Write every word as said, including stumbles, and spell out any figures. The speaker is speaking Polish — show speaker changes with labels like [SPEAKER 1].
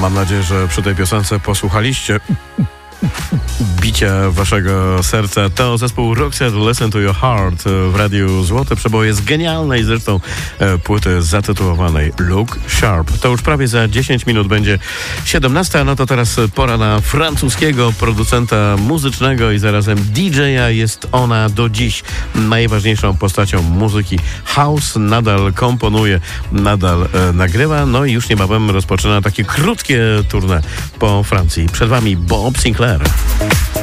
[SPEAKER 1] Mam nadzieję, że przy tej piosence posłuchaliście bicia waszego serca. To zespół Roxette, Listen to Your Heart w Radiu Złote Przeboje z genialnej zresztą e, płyty zatytułowanej Look Sharp. To już prawie za dziesięć minut będzie siedemnasta, no to teraz pora na francuskiego producenta muzycznego i zarazem D J-a. Jest ona do dziś najważniejszą postacią muzyki house. Nadal komponuje, nadal e, nagrywa, no i już niebawem rozpoczyna takie krótkie tournée po Francji. Przed wami Bob Sinclair.